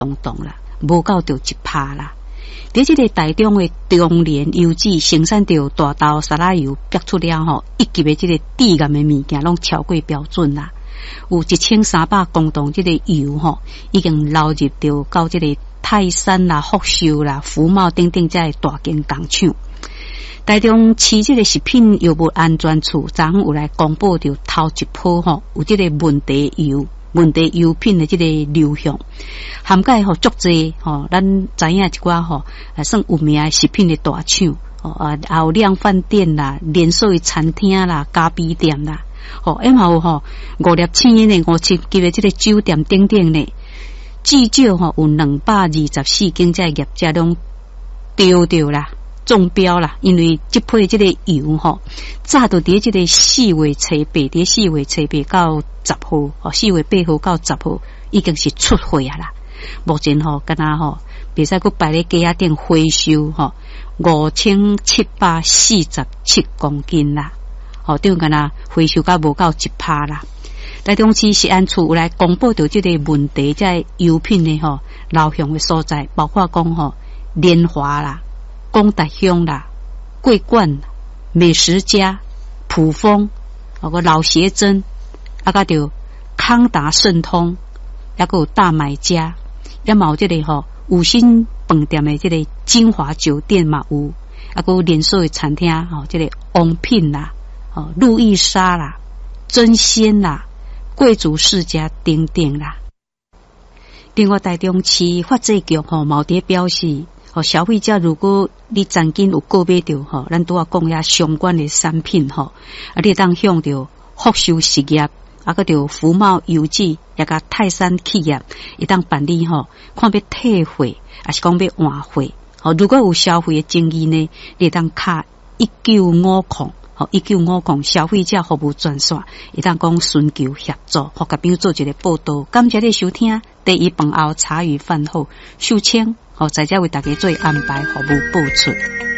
动动啦，无到就1%啦。伫这个台中的中联油脂生产着大豆沙拉油逼出了吼，一级的这个致癌的物件拢超过标准啦。有1300公吨这个油吼，已经流入到这个泰山啦、福寿啦、福茂等等这些大间工厂。台中市这个食品药物安全处昨昏有来公布着头一波吼，有这个问题油品的这个流向，涵盖吼足济吼，咱知影一寡吼，算有名的食品的大厂哦，也有量饭店啦、连锁餐厅啦、咖啡店啦，哦，还有吼5粒星的5星级的这个酒店等等呢，至少吼有224间这业者拢丢掉啦。中标啦，因为这批这个油吼，早就伫这个4月初8，伫4月初8到10号，哦，4月8号到10号已经是出货啊啦。目前吼，敢若吼，别使佫摆咧架顶回收吼，5747公斤啦，哦，等于敢若回收到无到1%啦。台中市食安处有来公布到这个问题，在油品的吼流向的所在，包括讲吼联华啦。公达乡啦、桂冠、美食家、普丰，个老协珍，个着康达顺通，个有大买家，也嘛有这个吼五星饭店的这个金华酒店嘛有，个有连锁的餐厅吼，这个王品啦、路易莎啦、真鲜啦、贵族世家等等啦。另外，台中市发展局吼毛伫表示。消费者如果你曾经有购买到吼，咱拄啊讲遐相关的产品吼，你当向着福寿实业，个着福茂油脂，也甲泰山企业，一当办理吼，看要退货，还是讲要换货。如果有消费的争议呢，你当卡1950。1950消费者服务专线，一旦讲寻求协助，或甲朋友做一个报道。感谢你收听第一饭后茶余饭后秀清，在这为大家做安排服务播出。